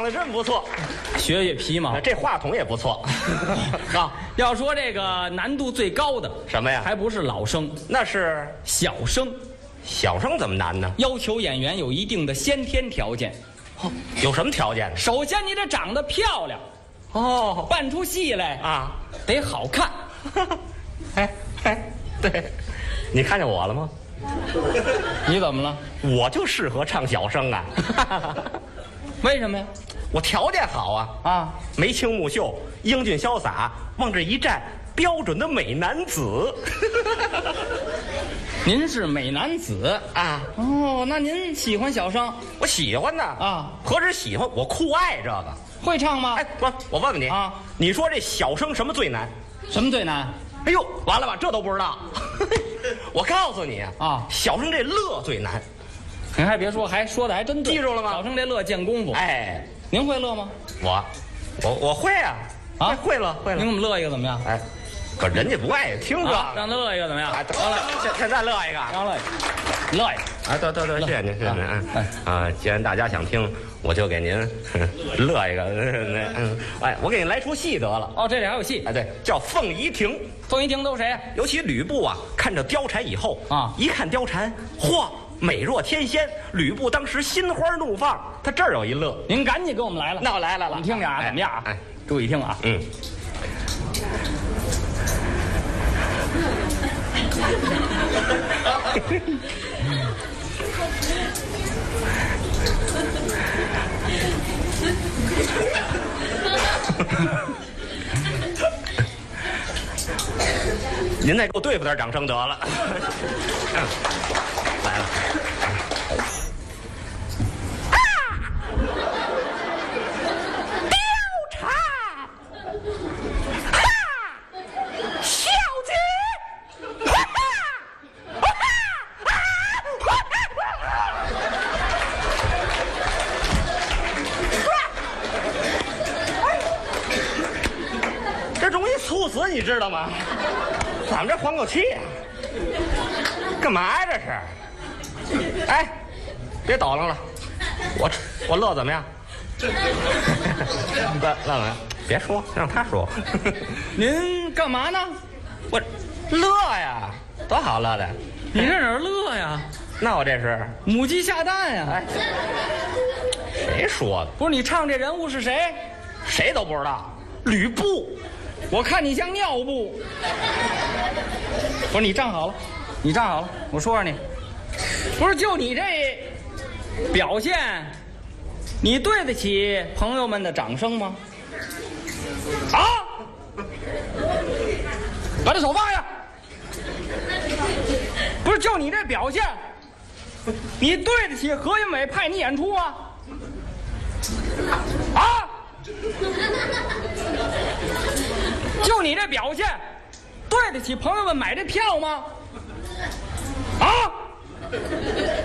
唱的真不错， 学学皮毛。 这话筒也不错。好， 要说这个难度最高的什么呀？ 还不是老生， 那是小生。 小生怎么难呢？ 要求演员有一定的先天条件。 有什么条件呢？ 首先你得长得漂亮， 哦扮出戏来啊， 得好看。 对，你看见我了吗？ 你怎么了？ 我就适合唱小生啊。 为什么呀？ 我条件好啊，眉清目秀，英俊潇洒，往这一站，标准的美男子。 您是美男子啊？ 哦，那您喜欢小生？ 我喜欢呢啊， 何止喜欢，我酷爱这个。 会唱吗？ 哎，我问问你啊， 你说这小生什么最难？ 什么最难？ 哎呦，完了吧，这都不知道。我告诉你啊， 小生这乐最难。 您还别说，还说的还真对。 记住了吗？ 小生这乐见功夫。 哎， 您会乐吗？ 我会啊， 啊， 会乐。 您给我们乐一个怎么样？ 哎，可人家不爱听这， 让乐一个怎么样？ 哎，得了，现在乐一个， 让乐一个，乐一个。 啊，对，谢谢您，谢谢您。啊，既然大家想听，我就给您乐一个。哎，我给您来出戏得了。 哦，这里还有戏。 哎，对，叫《凤仪亭》。 凤仪亭都谁？ 尤其吕布啊，看着貂蝉以后啊， 一看貂蝉，嚯，美若天仙。吕布当时心花怒放，他这儿有一乐。 您赶紧给我们来了。 那我来了， 我们听听啊，怎么样啊？ 哎， 注意听啊。 您再给我对付点掌声得了。来了。貂蝉，小姐，这容易猝死，你知道吗？咱们这缓口气呀，干嘛呀这是？哎，别捣乱了，我乐怎么样？乐怎么样？别说，让他说。 您干嘛呢？ 我乐呀，多好乐的。 你这哪儿乐呀？ 那我这是母鸡下蛋呀！ 哎，谁说的？ 不是你唱这人物是谁？ 谁都不知道。吕布， 我看你像尿布。不是你站好了，你站好了，我说说你，不是就你这表现，你对得起朋友们的掌声吗？啊！把这手放下！不是就你这表现，你对得起何云伟派你演出吗？啊！就你这表现，对得起朋友们买这票吗？啊！